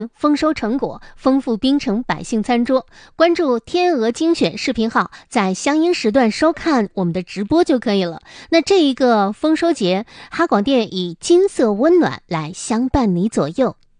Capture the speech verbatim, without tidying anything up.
丰收成果，丰富槟城百姓餐桌。关注天鹅精选视频号，在相应时段收看我们的直播就可以了。那这一个丰收节，哈广电以金色温暖来相伴你左右。